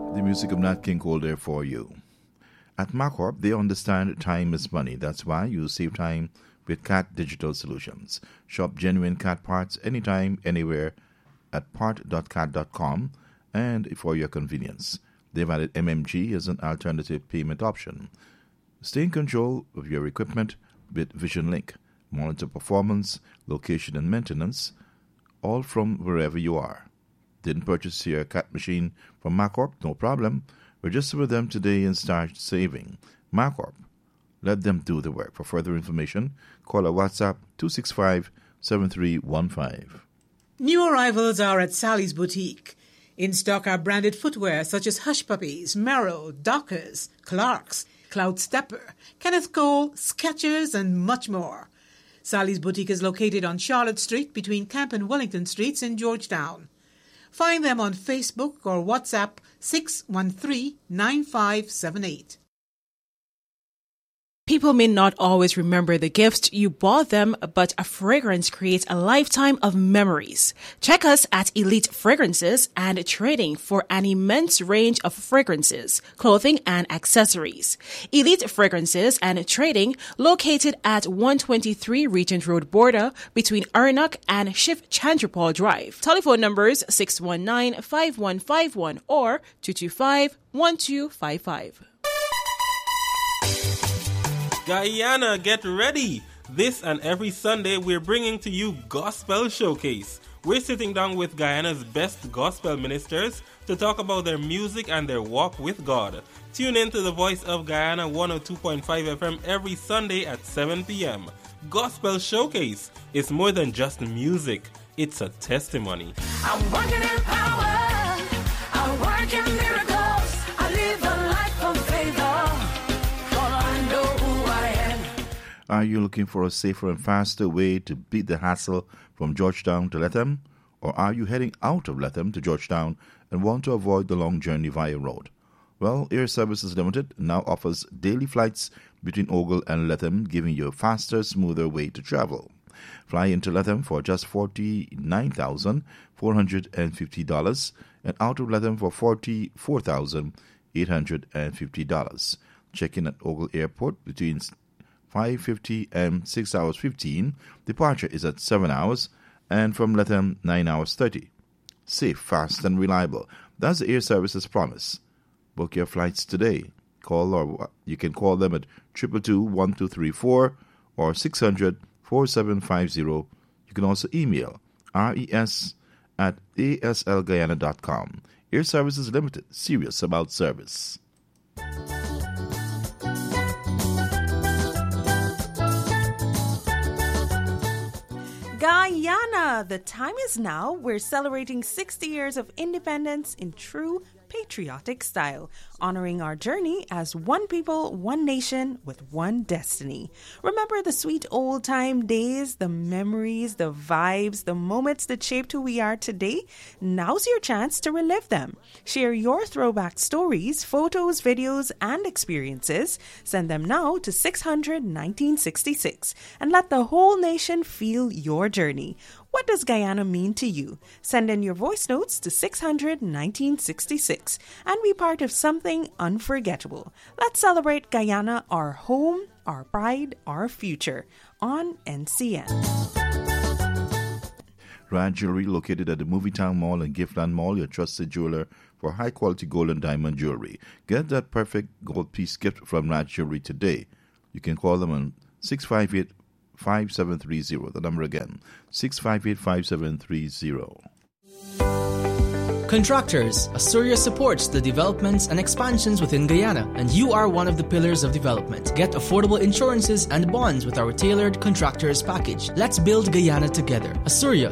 The music of Nat King Cole there for you. At MacCorp, they understand time is money. That's why you save time with CAT Digital Solutions. Shop genuine CAT parts anytime, anywhere at part.cat.com and for your convenience. They've added MMG as an alternative payment option. Stay in control of your equipment with Vision Link. Monitor performance, location, and maintenance, all from wherever you are. Didn't purchase your CAT machine from MacCorp? No problem. Register with them today and start saving. MacCorp. Let them do the work. For further information, call or WhatsApp 265-7315. New arrivals are at Sally's Boutique. In stock are branded footwear such as Hush Puppies, Merrell, Dockers, Clarks, Cloud Stepper, Kenneth Cole, Skechers, and much more. Sally's Boutique is located on Charlotte Street between Camp and Wellington Streets in Georgetown. Find them on Facebook or WhatsApp 613-9578. People may not always remember the gift you bought them, but a fragrance creates a lifetime of memories. Check us at Elite Fragrances and Trading for an immense range of fragrances, clothing, and accessories. Elite Fragrances and Trading, located at 123 Regent Road border between Arnock and Shiv Chandripal Drive. Telephone numbers 619-5151 or 225-1255. Guyana, get ready! This and every Sunday, we're bringing to you Gospel Showcase. We're sitting down with Guyana's best gospel ministers to talk about their music and their walk with God. Tune in to the Voice of Guyana 102.5 FM every Sunday at 7 p.m. Gospel Showcase is more than just music. It's a testimony. I'm working in power. I work in miracles. I live a life of favor. For I know who I am. Are you looking for a safer and faster way to beat the hassle from Georgetown to Latham? Or are you heading out of Latham to Georgetown and want to avoid the long journey via road? Well, Air Services Limited now offers daily flights between Ogle and Latham, giving you a faster, smoother way to travel. Fly into Latham for just $49,450 and out of Latham for $44,850. Check in at Ogle Airport between 5:50 and 6 hours 15. Departure is at 7 hours, and from Latham 9 hours 30. Safe, fast, and reliable. That's the Air Services promise. Book your flights today. You can call them at 222-1234 or 600-4750. You can also email res@aslguyana.com. Air Services Limited, serious about service. Guyana, the time is now. We're celebrating 60 years of independence in true patriotic style, honoring our journey as one people, one nation with one destiny. Remember the sweet old time days, the memories, the vibes, the moments that shaped who we are today? Now's your chance to relive them. Share your throwback stories, photos, videos, and experiences. Send them now to 600-1966 and let the whole nation feel your journey. What does Guyana mean to you? Send in your voice notes to 600-1966 and be part of something unforgettable. Let's celebrate Guyana, our home, our pride, our future on NCN. Rad Jewelry, located at the Movietown Mall and Giftland Mall, your trusted jeweler for high-quality gold and diamond jewelry. Get that perfect gold piece gift from Rad Jewelry today. You can call them on 658-5730. The number again, 658-5730. Contractors, Asuria supports the developments and expansions within Guyana, and you are one of the pillars of development. Get affordable insurances and bonds with our tailored contractors package. Let's build Guyana together. Asuria,